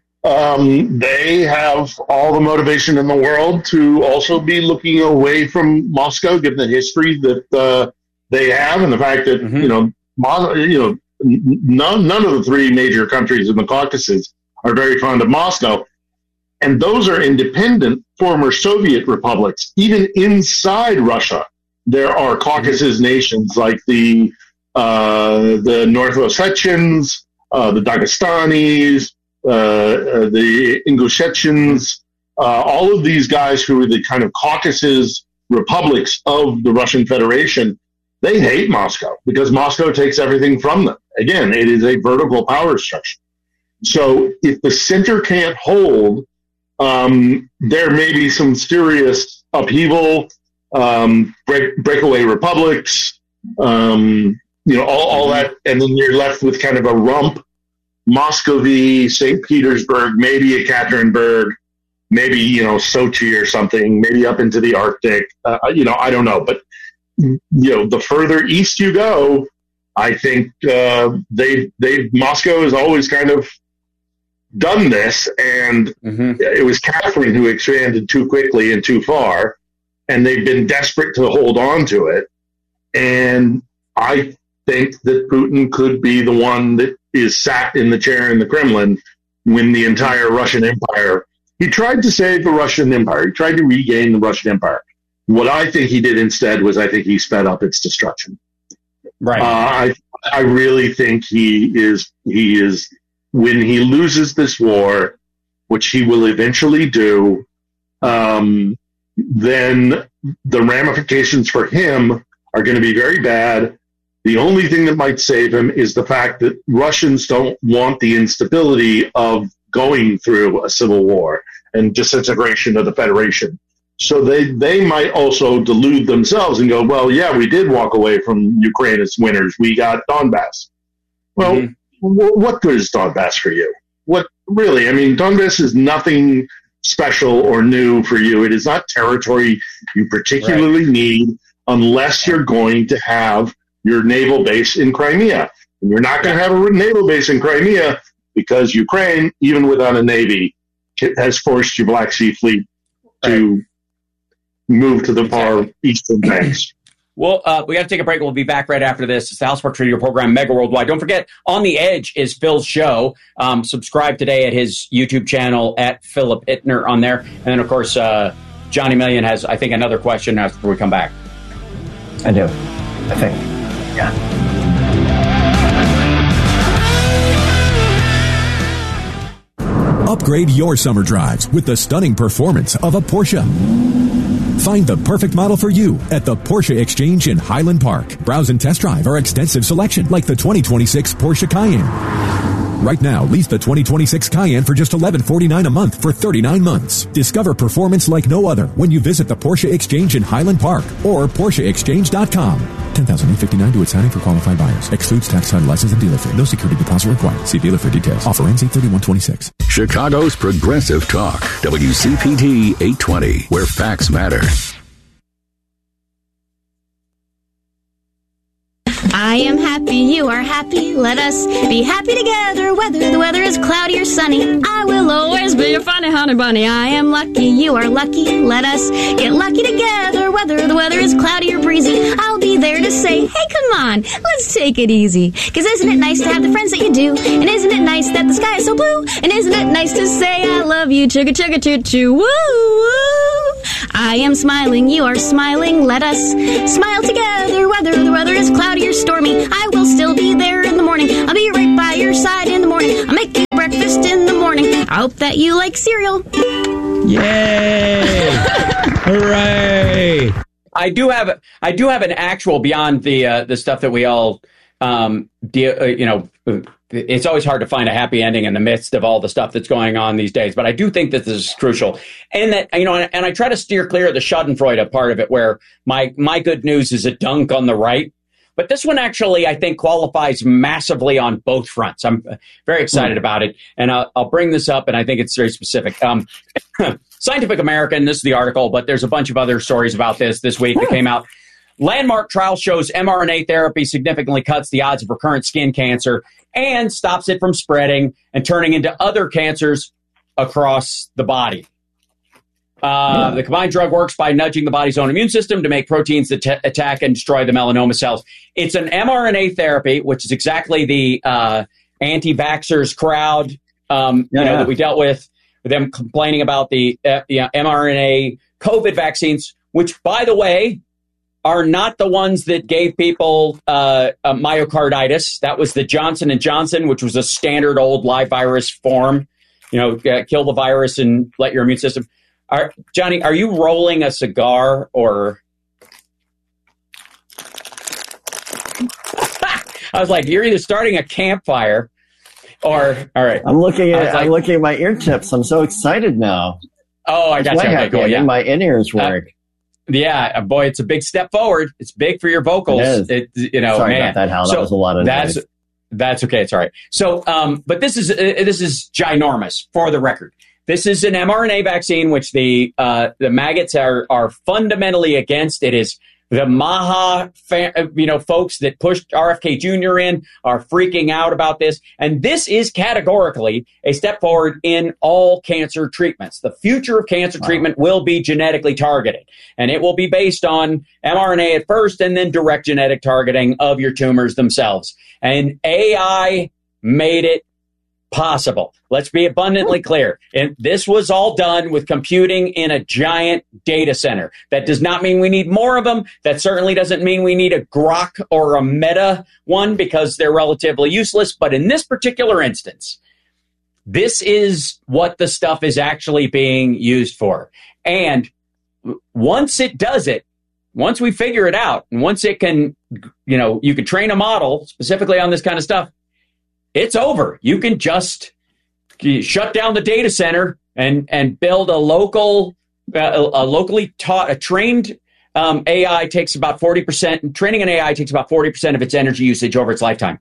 Um, they have all the motivation in the world to also be looking away from Moscow, given the history that uh, they have, and the fact that mm-hmm. you know, Mo- you know, none none of the three major countries in the Caucasus are very fond of Moscow, and those are independent former Soviet republics. Even inside Russia, there are Caucasus mm-hmm. nations like the uh, the North Ossetians, uh, the Dagestanis. Uh, uh, the Ingushetians, uh, all of these guys who are the kind of Caucasus republics of the Russian Federation, they hate Moscow because Moscow takes everything from them. Again, it is a vertical power structure. So if the center can't hold, um, there may be some serious upheaval, um, break, breakaway republics, um, you know, all, all that, and then you're left with kind of a rump. Muscovy, Saint Petersburg, maybe Ekaterinburg, maybe, you know, Sochi or something, maybe up into the Arctic. Uh, you know, I don't know. But, you know, the further east you go, I think uh, they, they, Moscow has always kind of done this. And mm-hmm. it was Catherine who expanded too quickly and too far. And they've been desperate to hold on to it. And I think that Putin could be the one that is sat in the chair in the Kremlin when the entire Russian Empire. He tried to save the Russian Empire. He tried to regain the Russian Empire. What I think he did instead was I think he sped up its destruction. Right. Uh, I I really think he is he is when he loses this war, which he will eventually do. Um, then the ramifications for him are going to be very bad. The only thing that might save him is the fact that Russians don't want the instability of going through a civil war and disintegration of the Federation. So they, they might also delude themselves and go, well, yeah, we did walk away from Ukraine as winners. We got Donbass. Well, mm-hmm. w- what good is Donbass for you? What really? I mean, Donbass is nothing special or new for you. It is not territory you particularly right. need unless you're going to have your naval base in Crimea. And you're not going to have a naval base in Crimea because Ukraine, even without a navy, has forced your Black Sea Fleet to right. move to the far eastern banks. Well, uh, we got to take a break. We'll be back right after this. It's the House Park Radio program, Mega Worldwide. Don't forget, On the Edge is Phil's show. Um, subscribe today at his YouTube channel at Philip Ittner on there. And then, of course, uh, Johnny Million has, I think, another question after we come back. I do. I think. Yeah. Upgrade your summer drives with the stunning performance of a Porsche. Find the perfect model for you at the Porsche Exchange in Highland Park. Browse and test drive our extensive selection like the twenty twenty-six Porsche Cayenne. Right now, lease the twenty twenty-six Cayenne for just eleven forty-nine a month for thirty-nine months. Discover performance like no other when you visit the Porsche Exchange in Highland Park or Porsche Exchange dot com. ten thousand eight hundred fifty-nine to its signing for qualified buyers. Excludes tax, title, license, and dealer fee. No security deposit required. See dealer for details. Offer ends eight thirty-one twenty-six. Chicago's Progressive Talk. W C P T eight twenty, where facts matter. I am happy, you are happy. Let us be happy together, whether the weather is cloudy or sunny. I will always be your funny honey bunny. I am lucky, you are lucky. Let us get lucky together, whether the weather is cloudy or breezy. I'll be there to say, hey, come on, let's take it easy. Cause isn't it nice to have the friends that you do? And isn't it nice that the sky is so blue? And isn't it nice to say I love you? Chugga chugga choo choo, woo woo. I am smiling, you are smiling. Let us smile together, whether the weather is cloudy or stormy. I will still be there in the morning. I'll be right by your side in the morning. I'll make you breakfast in the morning. I hope that you like cereal. Yay! Hooray! I do have I do have an actual beyond the uh, the stuff that we all um de- uh, you know. It's always hard to find a happy ending in the midst of all the stuff that's going on these days. But I do think that this is crucial. And that, you know, and, and I try to steer clear of the schadenfreude part of it, where my, my good news is a dunk on the right. But this one actually, I think, qualifies massively on both fronts. I'm very excited mm. about it. And I'll, I'll bring this up, and I think it's very specific. Um, Scientific American, this is the article, but there's a bunch of other stories about this this week that came out. Landmark trial shows mRNA therapy significantly cuts the odds of recurrent skin cancer and stops it from spreading and turning into other cancers across the body. Uh, yeah. The combined drug works by nudging the body's own immune system to make proteins that t- attack and destroy the melanoma cells. It's an mRNA therapy, which is exactly the uh, anti-vaxxers crowd um, yeah. you know, that we dealt with, them complaining about the uh, you know, mRNA COVID vaccines, which, by the way, are not the ones that gave people uh, uh, myocarditis. That was the Johnson and Johnson, which was a standard old live virus form. You know, uh, kill the virus and let your immune system. Are, Johnny, are you rolling a cigar or? I was like, you're either starting a campfire or all right. I'm looking at like, I'm looking at my ear tips. I'm so excited now. Oh, I got you. Okay, cool, yeah. My in-ears work. Uh, Yeah, boy, it's a big step forward. It's big for your vocals. It is. It, you know, Sorry man. about that, Hal. So that was a lot of that's noise. That's okay. It's all right. So, um, but this is uh, this is ginormous. For the record, this is an mRNA vaccine, which the uh, the maggots are are fundamentally against. It is the Maha, fa- you know, folks that pushed R F K Junior in are freaking out about this. And this is categorically a step forward in all cancer treatments. The future of cancer wow. treatment will be genetically targeted. And it will be based on mRNA at first and then direct genetic targeting of your tumors themselves. And A I made it possible. Let's be abundantly clear. And this was all done with computing in a giant data center. That does not mean we need more of them. That certainly doesn't mean we need a Grok or a Meta one, because they're relatively useless. But in this particular instance, this is what the stuff is actually being used for. And once it does it, once we figure it out, and once it can, you know, you can train a model specifically on this kind of stuff, it's over. You can just shut down the data center and, and build a local, uh, a locally taught, a trained um, A I takes about forty percent. Training an A I takes about forty percent of its energy usage over its lifetime.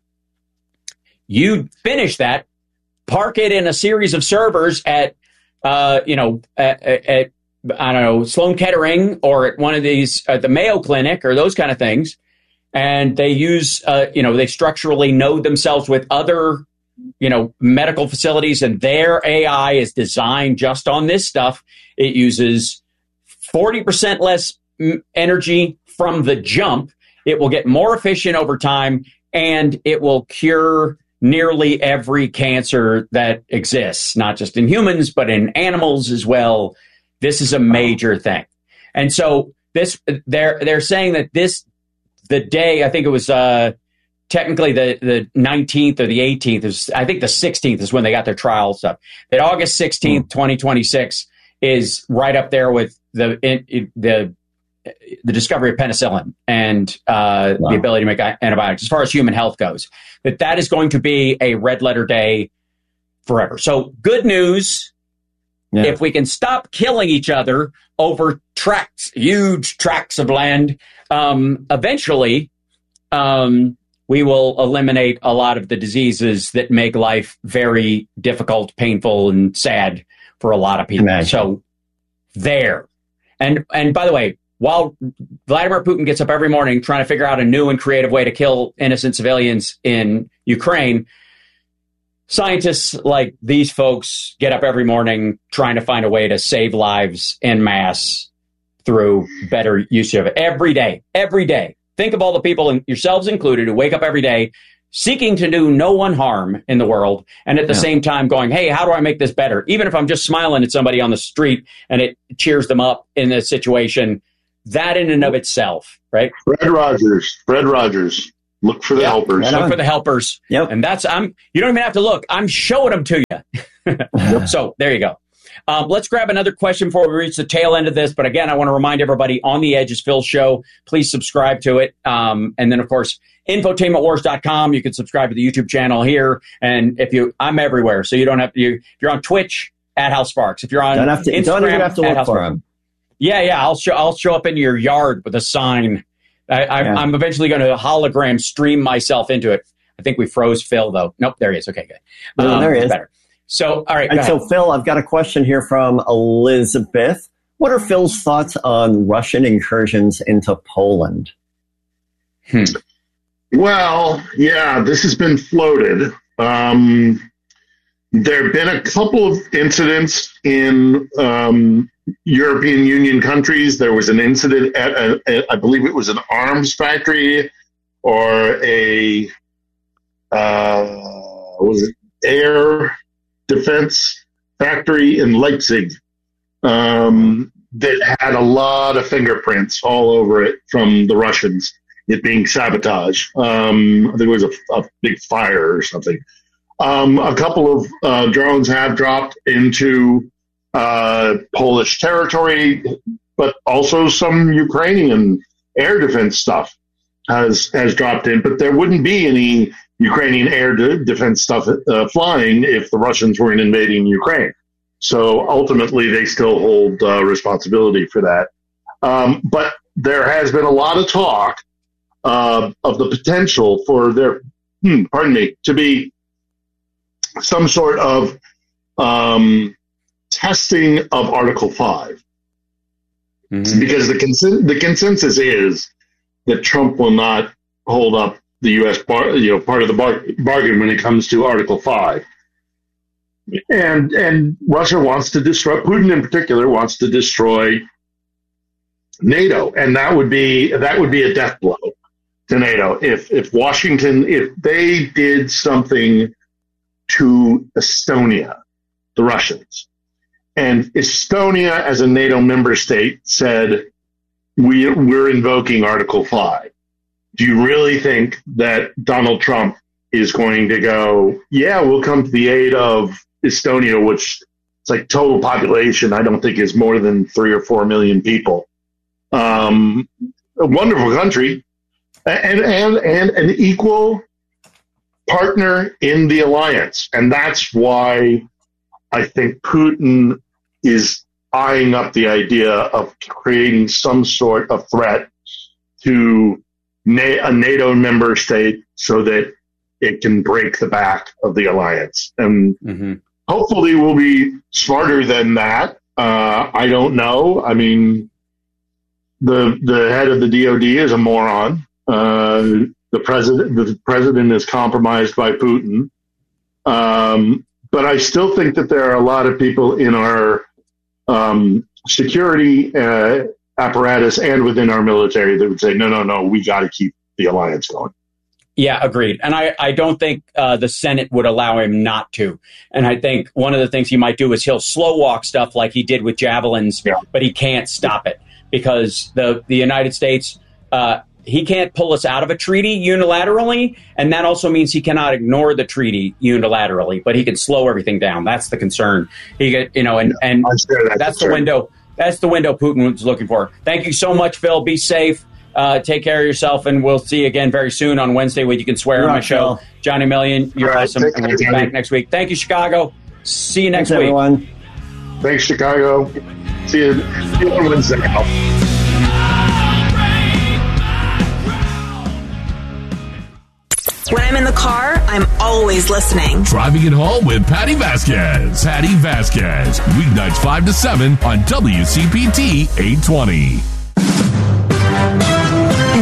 You finish that, park it in a series of servers at, uh, you know, at, at I don't know, Sloan Kettering or at one of these, at the Mayo Clinic or those kind of things. And they use, uh, you know, they structurally node themselves with other, you know, medical facilities, and their A I is designed just on this stuff. It uses forty percent less m- energy from the jump. It will get more efficient over time, and it will cure nearly every cancer that exists, not just in humans, but in animals as well. This is a major thing. And so this, they're, they're saying that this, the day, I think it was uh, technically the, the nineteenth or the eighteenth, is, I think the sixteenth is when they got their trial stuff. That August sixteenth, twenty twenty-six is right up there with the in, the the discovery of penicillin and uh, wow. the ability to make antibiotics as far as human health goes. That that is going to be a red letter day forever. So good news. Yeah. If we can stop killing each other over tracts, huge tracts of land, um, eventually um, we will eliminate a lot of the diseases that make life very difficult, painful, and sad for a lot of people. Imagine. So there. And and by the way, while Vladimir Putin gets up every morning trying to figure out a new and creative way to kill innocent civilians in Ukraine, scientists like these folks get up every morning trying to find a way to save lives en masse through better use of it. Every day, every day. Think of all the people, yourselves included, who wake up every day seeking to do no one harm in the world, and at the yeah. same time going, hey, how do I make this better? Even if I'm just smiling at somebody on the street and it cheers them up in this situation, that in and of itself, right? Fred Rogers, Fred Rogers. Look for the yep. helpers. Look for the helpers. Yep. And that's, I'm, you don't even have to look. I'm showing them to you. So there you go. Um, let's grab another question before we reach the tail end of this. But again, I want to remind everybody, On the Edge is Phil's show. Please subscribe to it. Um, and then, of course, infotainment wars dot com. You can subscribe to the YouTube channel here. And if you, I'm everywhere. So you don't have to, you, if you're on Twitch, at Hal Sparks. If you're on don't have to, Instagram, don't even have to look for him. Yeah, yeah. I'll show, I'll show up in your yard with a sign. I, I, yeah. I'm eventually going to hologram stream myself into it. I think we froze Phil, though. Nope, there he is. Okay, good. Um, oh, there he is. Better. So, all right. And so, Phil, I've got a question here from Elizabeth. What are Phil's thoughts on Russian incursions into Poland? Hmm. Well, yeah, this has been floated. Um, there have been a couple of incidents in um, European Union countries. There was an incident at, a, a, I believe it was an arms factory or a, uh, what was it, air defense factory in Leipzig um, that had a lot of fingerprints all over it from the Russians, it being sabotage. Um, I think it was a, a big fire or something. Um, a couple of uh, drones have dropped into uh, Polish territory, but also some Ukrainian air defense stuff has has dropped in. But there wouldn't be any Ukrainian air de- defense stuff uh, flying if the Russians weren't invading Ukraine. So ultimately, they still hold uh, responsibility for that. Um, but there has been a lot of talk uh, of the potential for there, hmm, pardon me, to be some sort of um, testing of Article five. Mm-hmm. Because the, cons- the consensus is that Trump will not hold up the U S bar- you know, part of the bar- bargain when it comes to Article five. And and Russia wants to destroy, Putin in particular wants to destroy NATO. And that would be that would be a death blow to NATO. If if Washington, if they did something to Estonia, the Russians, and Estonia as a NATO member state said, we, we're invoking Article five. Do you really think that Donald Trump is going to go, yeah, we'll come to the aid of Estonia, which it's like total population, I don't think is more than three or four million people. Um, a wonderful country and, and, and an equal partner in the alliance. And that's why I think Putin is eyeing up the idea of creating some sort of threat to a NATO member state so that it can break the back of the alliance. And mm-hmm. hopefully we'll be smarter than that. Uh, I don't know. I mean, the the head of the D O D is a moron. Uh, the president the president is compromised by Putin. Um, but I still think that there are a lot of people in our um, security uh, apparatus and within our military that would say, no, no, no, we got to keep the alliance going. Yeah, agreed. And I, I don't think uh, the Senate would allow him not to. And I think one of the things he might do is he'll slow walk stuff like he did with javelins, yeah. but he can't stop it because the, the United States, uh, he can't pull us out of a treaty unilaterally. And that also means he cannot ignore the treaty unilaterally, but he can slow everything down. That's the concern. He get, you know, and, and sure that's, that's the window. That's the window Putin was looking for. Thank you so much, Phil. Be safe. Uh, take care of yourself, and we'll see you again very soon on Wednesday when you can swear you're on my show. Phil. Johnny Million, you're right, awesome. And we'll be back next week. Thank you, Chicago. See you next Thanks, week. Everyone. Thanks, Chicago. See you, see you on Wednesday. When I'm in the car, I'm always listening. Driving It Home with Patty Vasquez. Patty Vasquez. Weeknights five to seven on W C P T eight twenty.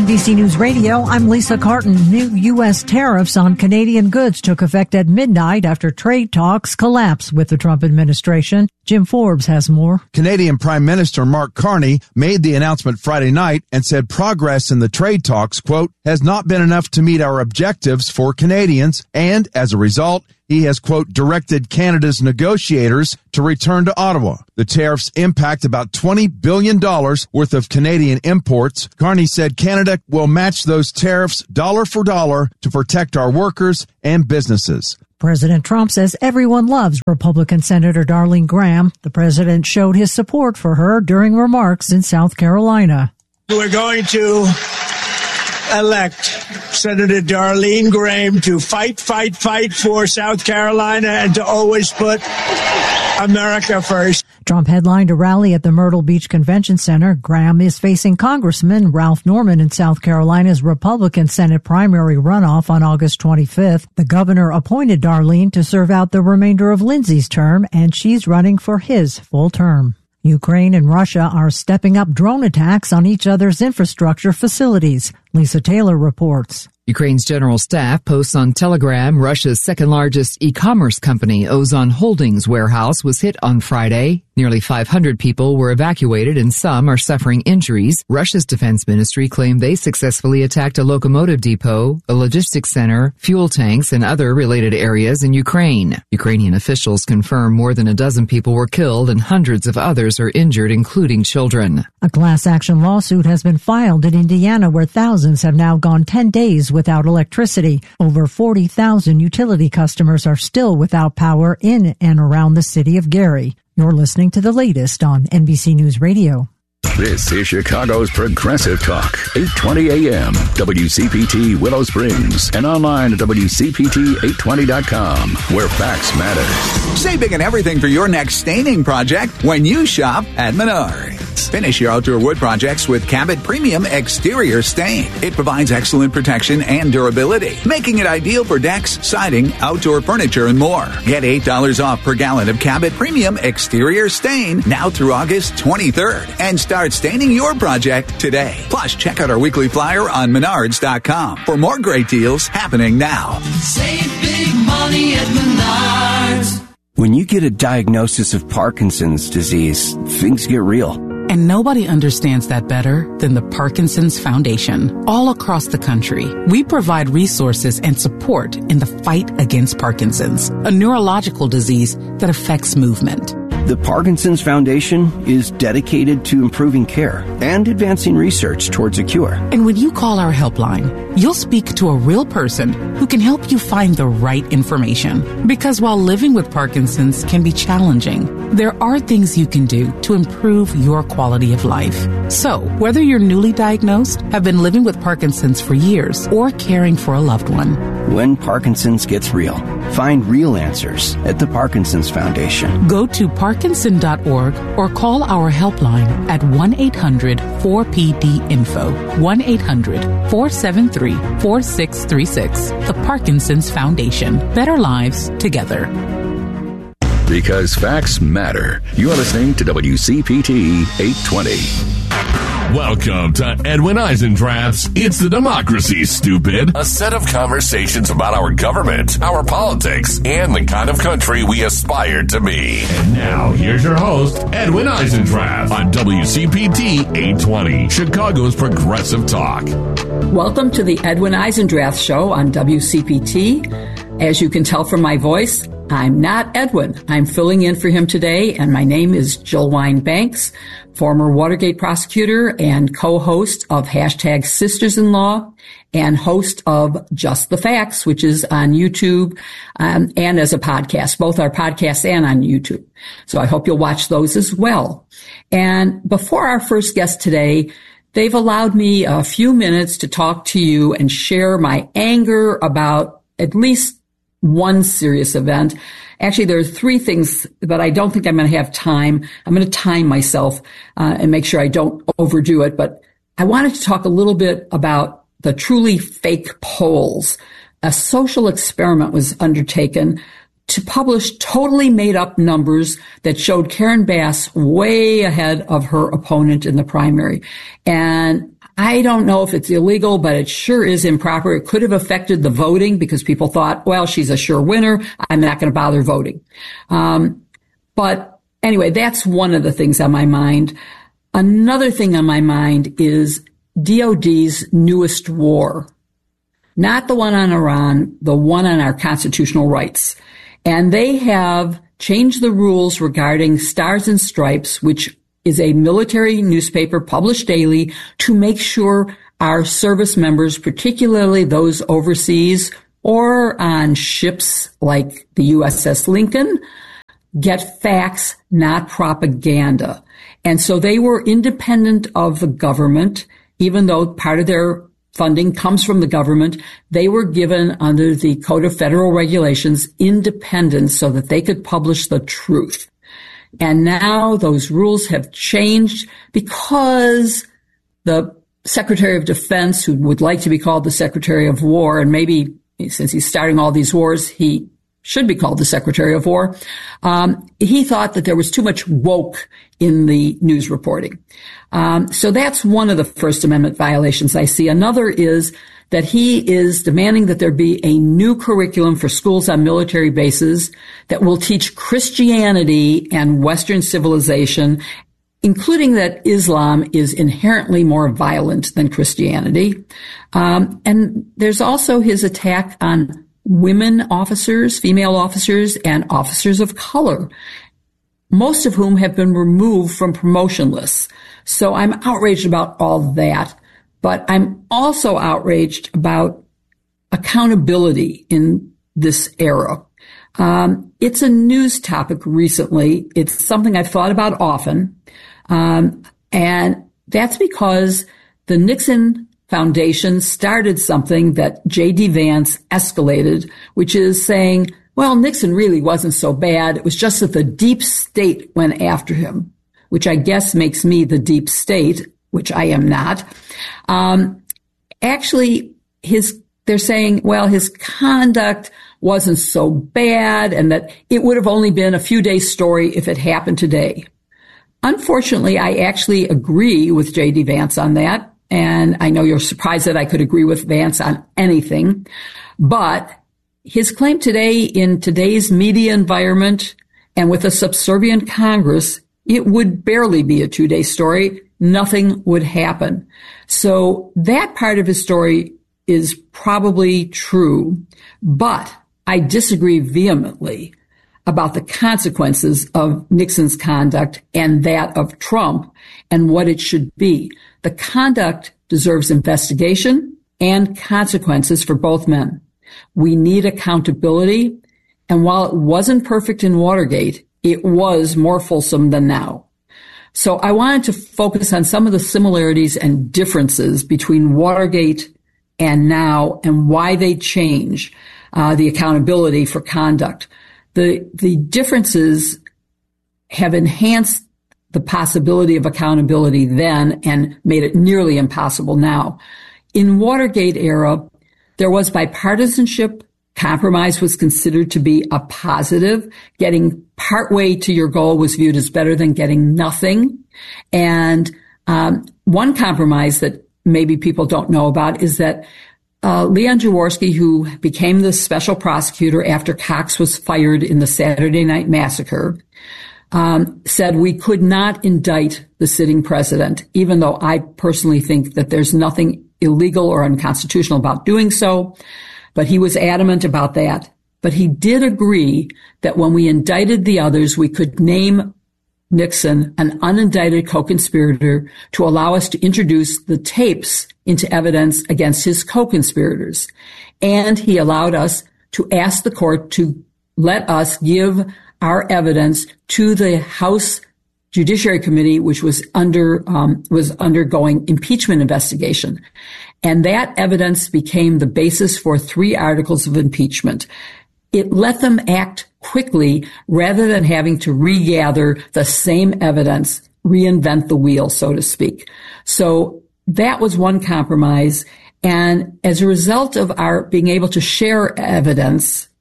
B C News Radio, I'm Lisa Carton. New U S tariffs on Canadian goods took effect at midnight after trade talks collapsed with the Trump administration. Jim Forbes has more. Canadian Prime Minister Mark Carney made the announcement Friday night and said progress in the trade talks, quote, has not been enough to meet our objectives for Canadians, and as a result, he has, quote, directed Canada's negotiators to return to Ottawa. The tariffs impact about twenty billion dollars worth of Canadian imports. Carney said Canada will match those tariffs dollar for dollar to protect our workers and businesses. President Trump says everyone loves Republican Senator Darlene Graham. The president showed his support for her during remarks in South Carolina. We're going to elect Senator Darlene Graham to fight, fight, fight for South Carolina and to always put America first. Trump headlined a rally at the Myrtle Beach Convention Center. Graham is facing Congressman Ralph Norman in South Carolina's Republican Senate primary runoff on August twenty-fifth. The governor appointed Darlene to serve out the remainder of Lindsey's term, and she's running for his full term. Ukraine and Russia are stepping up drone attacks on each other's infrastructure facilities. Lisa Taylor reports. Ukraine's general staff posts on Telegram Russia's second-largest e-commerce company, Ozon Holdings warehouse, was hit on Friday. Nearly five hundred people were evacuated and some are suffering injuries. Russia's defense ministry claimed they successfully attacked a locomotive depot, a logistics center, fuel tanks, and other related areas in Ukraine. Ukrainian officials confirm more than a dozen people were killed and hundreds of others are injured, including children. A class action lawsuit has been filed in Indiana where thousands have now gone ten days without electricity. Over forty thousand utility customers are still without power in and around the city of Gary. You're listening to the latest on N B C News Radio. This is Chicago's Progressive Talk, eight twenty A M, W C P T Willow Springs, and online at W C P T eight twenty dot com, where facts matter. Save big on everything for your next staining project when you shop at Menards. Finish your outdoor wood projects with Cabot Premium Exterior Stain. It provides excellent protection and durability, making it ideal for decks, siding, outdoor furniture, and more. Get eight dollars off per gallon of Cabot Premium Exterior Stain now through August twenty-third, and start staining your project today. Plus, check out our weekly flyer on menards dot com for more great deals happening now. Save big money at Menards. When you get a diagnosis of Parkinson's disease, things get real. And nobody understands that better than the Parkinson's Foundation. All across the country, we provide resources and support in the fight against Parkinson's, a neurological disease that affects movement. The Parkinson's Foundation is dedicated to improving care and advancing research towards a cure. And when you call our helpline, you'll speak to a real person who can help you find the right information. Because while living with Parkinson's can be challenging, there are things you can do to improve your quality of life. So, whether you're newly diagnosed, have been living with Parkinson's for years, or caring for a loved one, when Parkinson's gets real, find real answers at the Parkinson's Foundation. Go to parkinson dot org or call our helpline at one eight hundred four P D info, one eight hundred four seven three four six three six. The Parkinson's Foundation. Better lives together. Because facts matter. You're listening to W C P T eight twenty. Welcome to Edwin Eisendrath's It's the Democracy, Stupid. A set of conversations about our government, our politics, and the kind of country we aspire to be. And now, here's your host, Edwin Eisendrath, on W C P T eight twenty, Chicago's Progressive Talk. Welcome to the Edwin Eisendrath Show on W C P T. As you can tell from my voice, I'm not Edwin. I'm filling in for him today, and my name is Jill Wine-Banks, former Watergate prosecutor and co-host of hashtag Sisters-in-Law and host of Just the Facts, which is on YouTube um, and as a podcast. Both are podcasts and on YouTube. So I hope you'll watch those as well. And before our first guest today, they've allowed me a few minutes to talk to you and share my anger about at least one serious event. Actually, there are three things, but I don't think I'm going to have time. I'm going to time myself uh, and make sure I don't overdo it. But I wanted to talk a little bit about the truly fake polls. A social experiment was undertaken to publish totally made up numbers that showed Karen Bass way ahead of her opponent in the primary. And I don't know if it's illegal, but it sure is improper. It could have affected the voting because people thought, well, she's a sure winner. I'm not going to bother voting. Um, but anyway, that's one of the things on my mind. Another thing on my mind is D O D's newest war. Not the one on Iran, the one on our constitutional rights. And they have changed the rules regarding Stars and Stripes, which is a military newspaper published daily to make sure our service members, particularly those overseas or on ships like the U S S Lincoln, get facts, not propaganda. And so they were independent of the government, even though part of their funding comes from the government. They were given, under the Code of Federal Regulations, independence so that they could publish the truth. And now those rules have changed because the Secretary of Defense, who would like to be called the Secretary of War, and maybe since he's starting all these wars, he should be called the Secretary of War, um, he thought that there was too much woke in the news reporting. Um, so that's one of the First Amendment violations I see. Another is that he is demanding that there be a new curriculum for schools on military bases that will teach Christianity and Western civilization, including that Islam is inherently more violent than Christianity. Um, and there's also his attack on women officers, female officers, and officers of color, most of whom have been removed from promotion lists. So I'm outraged about all that, but I'm also outraged about accountability in this era. Um, it's a news topic recently. It's something I've thought about often. Um, and that's because the Nixon Foundation started something that J D Vance escalated, which is saying, well, Nixon really wasn't so bad. It was just that the deep state went after him, which I guess makes me the deep state, which I am not. Um, actually, his, they're saying, well, his conduct wasn't so bad and that it would have only been a few days' story if it happened today. Unfortunately, I actually agree with J D Vance on that. And I know you're surprised that I could agree with Vance on anything, but his claim today, in today's media environment and with a subservient Congress, it would barely be a two-day story. Nothing would happen. So that part of his story is probably true, but I disagree vehemently about the consequences of Nixon's conduct and that of Trump and what it should be. The conduct deserves investigation and consequences for both men. We need accountability. And while it wasn't perfect in Watergate, it was more fulsome than now. So I wanted to focus on some of the similarities and differences between Watergate and now and why they change uh, the accountability for conduct. The, the differences have enhanced the possibility of accountability then and made it nearly impossible now. In Watergate era, there was bipartisanship. Compromise was considered to be a positive. Getting partway to your goal was viewed as better than getting nothing. And um, one compromise that maybe people don't know about is that uh, Leon Jaworski, who became the special prosecutor after Cox was fired in the Saturday Night Massacre, Um, said we could not indict the sitting president, even though I personally think that there's nothing illegal or unconstitutional about doing so. But he was adamant about that. But he did agree that when we indicted the others, we could name Nixon an unindicted co-conspirator to allow us to introduce the tapes into evidence against his co-conspirators. And he allowed us to ask the court to let us give our evidence to the House Judiciary Committee, which was under um, was undergoing impeachment investigation, and that evidence became the basis for three articles of impeachment. It let them act quickly rather than having to regather the same evidence, reinvent the wheel, so to speak. So that was one compromise, and as a result of our being able to share evidence,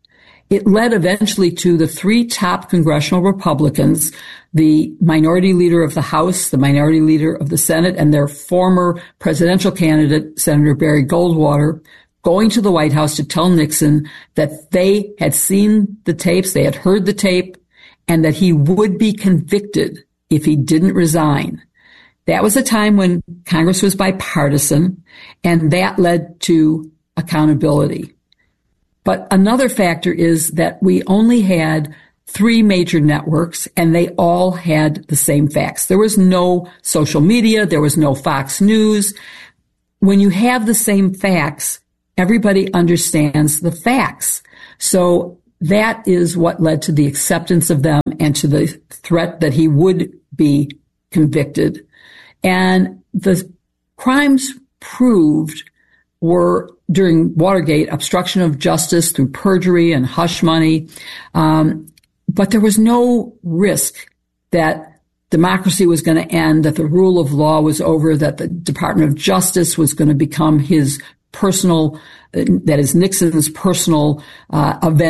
It led eventually to the three top congressional Republicans, the minority leader of the House, the minority leader of the Senate, and their former presidential candidate, Senator Barry Goldwater, going to the White House to tell Nixon that they had seen the tapes, they had heard the tape, and that he would be convicted if he didn't resign. That was a time when Congress was bipartisan, and that led to accountability. But another factor is that we only had three major networks, and they all had the same facts. There was no social media. There was no Fox News. When you have the same facts, everybody understands the facts. So that is what led to the acceptance of them and to the threat that he would be convicted. And the crimes proved were, during Watergate, obstruction of justice through perjury and hush money. Um, but there was no risk that democracy was going to end, that the rule of law was over, that the Department of Justice was going to become his personal, that is Nixon's personal uh, event.